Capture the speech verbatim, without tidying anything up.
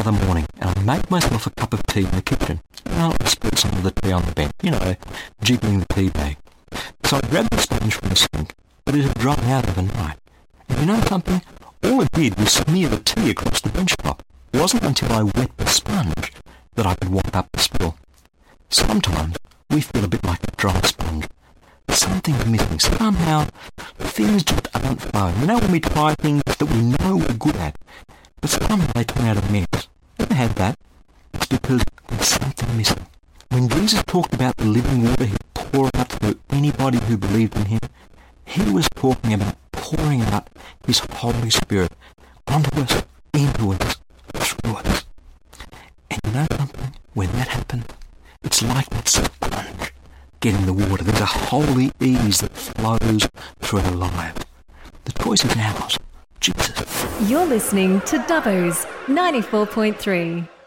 other morning, and I made myself a cup of tea in the kitchen. And I spilled some of the tea on the bench, you know, jiggling the tea bag. So I grabbed the sponge from the sink, but it had dried out overnight. And you know something? All it did was smear the tea across the bench top. It wasn't until I wet the sponge that I could wipe up the spill. Sometimes we feel a bit like a dry sponge. Something's missing. Somehow things just aren't flowing. You know, when we try things that we know we're good at, but somehow they turn out a mess. Ever had that? It's because there's something missing. When Jesus talked about the living water he'd pour out to anybody who believed in him, he was talking about pouring out his Holy Spirit onto us, into us, through us. And you know something? When that happens, it's like that sponge getting the water. There's a holy ease that flows through our lives. The choice is ours. Jesus. You're listening to Dubbo's ninety-four point three.